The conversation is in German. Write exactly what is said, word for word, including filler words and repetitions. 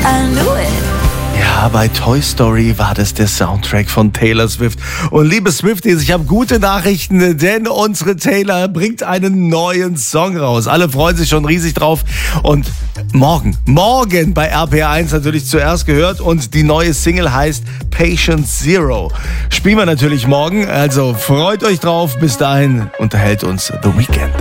I knew it. Ja, bei Toy Story war das der Soundtrack von Taylor Swift. Und liebe Swifties, ich habe gute Nachrichten, denn unsere Taylor bringt einen neuen Song raus. Alle freuen sich schon riesig drauf. Und morgen, morgen bei R P R eins natürlich zuerst gehört. Und die neue Single heißt Patient Zero. Spielen wir natürlich morgen, also freut euch drauf. Bis dahin unterhält uns The Weeknd.